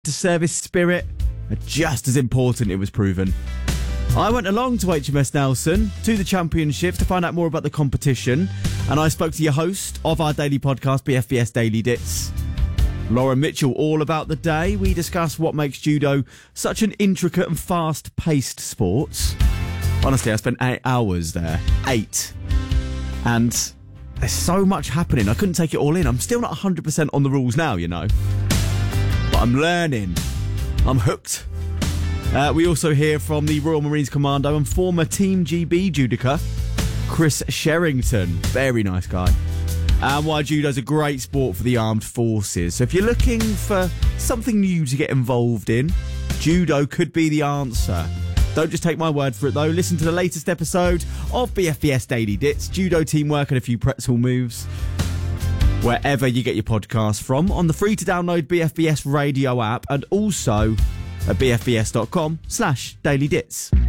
to service spirit are just as important, it was proven. I went along to HMS Nelson to the championships to find out more about the competition, and I spoke to your host of our daily podcast, BFBS Daily Dits, Laura Mitchell, all about the day. We discuss what makes judo such an intricate and fast-paced sport. Honestly, I spent 8 hours there. 8. And there's so much happening. I couldn't take it all in. I'm still not 100% on the rules now, you know. But I'm learning. I'm hooked. We also hear from the Royal Marines Commando and former Team GB judoka, Chris Sherrington. Very nice guy. And why judo's a great sport for the armed forces. So if you're looking for something new to get involved in, judo could be the answer. Don't just take my word for it, though. Listen to the latest episode of BFBS Daily Dits, judo teamwork and a few pretzel moves, wherever you get your podcast from, on the free-to-download BFBS radio app, and also at bfbs.com/dailydits.